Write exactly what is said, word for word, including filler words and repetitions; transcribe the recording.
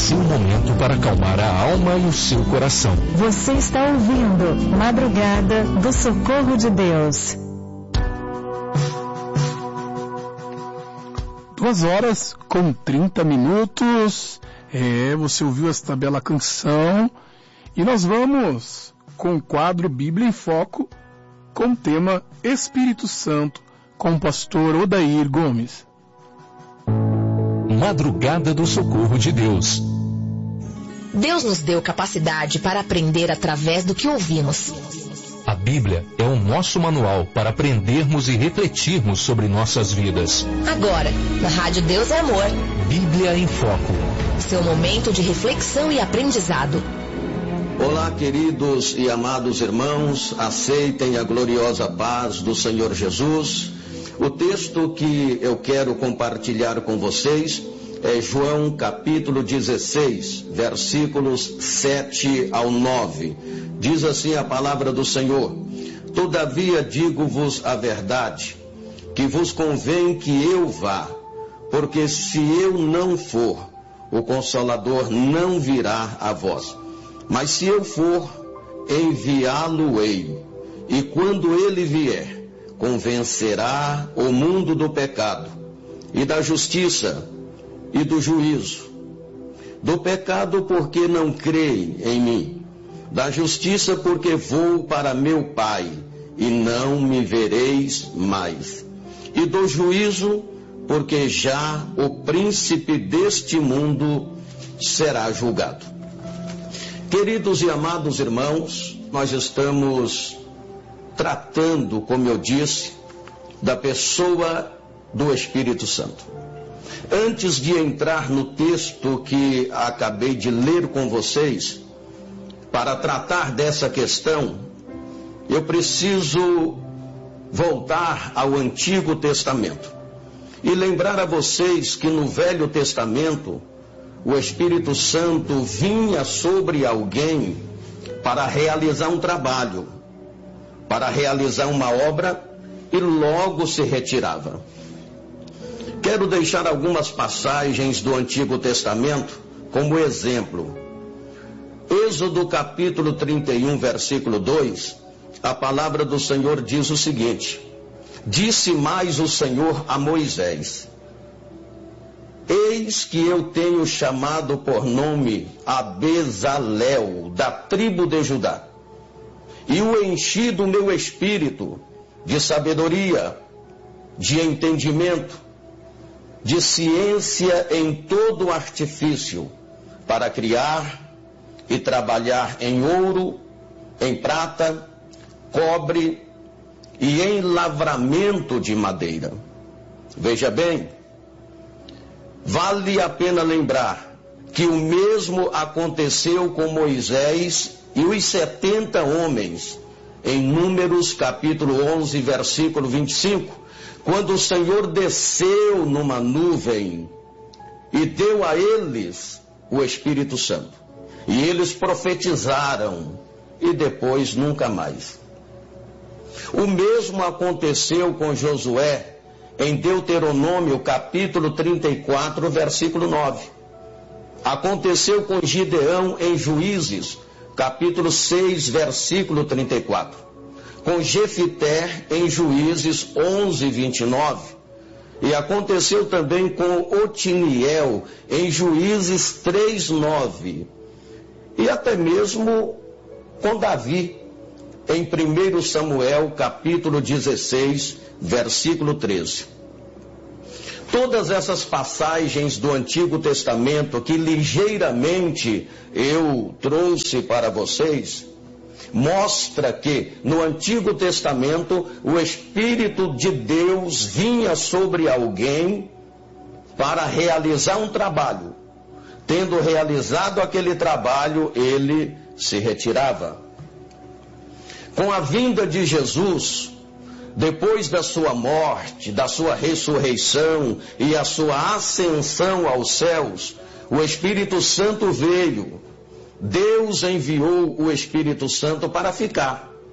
seu momento para acalmar a alma e o seu coração. Você está ouvindo Madrugada do Socorro de Deus. Duas horas com trinta minutos. É, você ouviu esta bela canção. E nós vamos com o quadro Bíblia em Foco, com o tema Espírito Santo, com o pastor Odair Gomes. Madrugada do Socorro de Deus. Deus nos deu capacidade para aprender através do que ouvimos. A Bíblia é o nosso manual para aprendermos e refletirmos sobre nossas vidas. Agora, na Rádio Deus é Amor. Bíblia em Foco. Seu momento de reflexão e aprendizado. Olá, queridos e amados irmãos, aceitem a gloriosa paz do Senhor Jesus. O texto que eu quero compartilhar com vocês é João capítulo dezesseis, versículos sete ao nove. Diz assim a palavra do Senhor: Todavia digo-vos a verdade, que vos convém que eu vá, porque se eu não for, o Consolador não virá a vós. Mas se eu for, enviá-lo-ei, e quando ele vier, convencerá o mundo do pecado, e da justiça, e do juízo. Do pecado, porque não creem em mim. Da justiça, porque vou para meu Pai, e não me vereis mais. E do juízo, porque já o príncipe deste mundo será julgado. Queridos e amados irmãos, nós estamos tratando, como eu disse, da pessoa do Espírito Santo. Antes de entrar no texto que acabei de ler com vocês, para tratar dessa questão, eu preciso voltar ao Antigo Testamento e lembrar a vocês que no Velho Testamento, o Espírito Santo vinha sobre alguém para realizar um trabalho, para realizar uma obra e logo se retirava. Quero deixar algumas passagens do Antigo Testamento como exemplo. Êxodo capítulo trinta e um, versículo dois, a palavra do Senhor diz o seguinte: Disse mais o Senhor a Moisés: Eis que eu tenho chamado por nome a Bezalel, da tribo de Judá, e o enchi do meu espírito de sabedoria, de entendimento, de ciência em todo artifício, para criar e trabalhar em ouro, em prata, cobre e em lavramento de madeira. Veja bem, vale a pena lembrar que o mesmo aconteceu com Moisés e os setenta homens, em Números capítulo onze, versículo vinte e cinco, quando o Senhor desceu numa nuvem e deu a eles o Espírito Santo. E eles profetizaram e depois nunca mais. O mesmo aconteceu com Josué, em Deuteronômio capítulo trinta e quatro, versículo nove. Aconteceu com Gideão em Juízes, capítulo seis, versículo trinta e quatro. Com Jefité em Juízes onze, vinte e nove. E aconteceu também com Otiniel em Juízes três, nove. E até mesmo com Davi em primeiro Samuel capítulo dezesseis, versículo treze. Todas essas passagens do Antigo Testamento que ligeiramente eu trouxe para vocês, mostra que no Antigo Testamento o Espírito de Deus vinha sobre alguém para realizar um trabalho. Tendo realizado aquele trabalho, ele se retirava. Com a vinda de Jesus, depois da sua morte, da sua ressurreição e a sua ascensão aos céus, o Espírito Santo veio. Deus enviou o Espírito Santo para ficar.